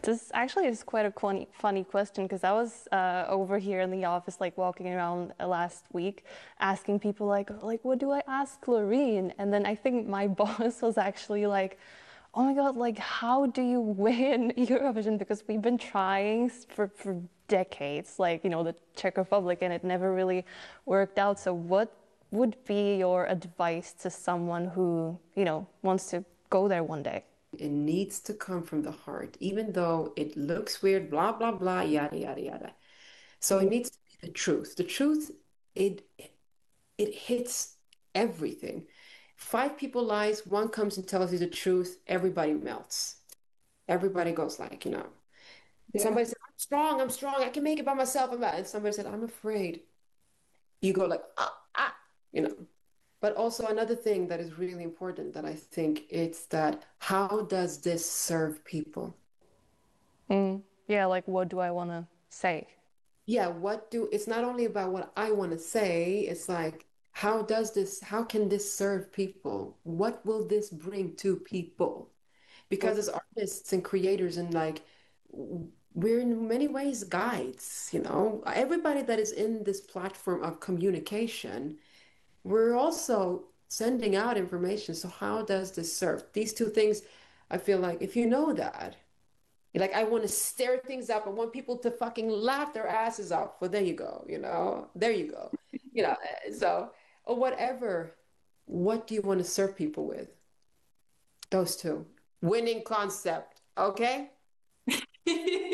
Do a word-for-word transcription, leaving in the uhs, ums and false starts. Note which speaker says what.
Speaker 1: This actually is quite a funny, funny question because I was uh, over here in the office, like walking around uh, last week, asking people like, like, what do I ask Loreen? And then I think my boss was actually like, oh my God, like, how do you win Eurovision? Because we've been trying for for decades, like, you know, the Czech Republic, and it never really worked out. So, what would be your advice to someone who, you know, wants to go there one day?
Speaker 2: It needs to come from the heart, even though it looks weird, blah, blah, blah, yada, yada, yada. So it
Speaker 1: Mm.
Speaker 2: needs to be the truth. The truth, it it hits everything. Five people lies, one comes and tells you the truth, everybody melts. Everybody goes like, you know,
Speaker 1: Yeah.
Speaker 2: somebody said, I'm strong, I'm strong, I can make it by myself. And somebody said, I'm afraid. You go like, ah, ah, you know. But also another thing that is really important that I think it's that how does this serve people?
Speaker 1: Mm. Yeah, like, what do I want to say?
Speaker 2: Yeah, what do, it's not only about what I want to say, it's like, how does this, how can this serve people? What will this bring to people? Because as artists and creators and like, we're in many ways guides, you know, everybody that is in this platform of communication, we're also sending out information. So how does this serve? These two things, I feel like if you know that, like I want to stir things up. I want people to fucking laugh their asses off. Well, there you go, you know. There you go. You know, eh, so or whatever. What do you want to serve people with? Those two. Winning concept. Okay?